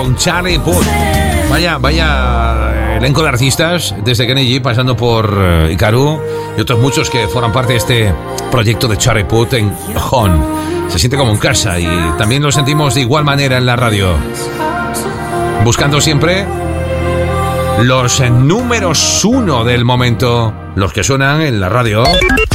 con Charlie Puth. Vaya elenco de artistas, desde Kenny G pasando por Hikaru y otros muchos que forman parte de este proyecto de Charlie Puth en Home. Se siente como en casa y también lo sentimos de igual manera en la radio. Buscando siempre los números 1 del momento, los que suenan en la radio.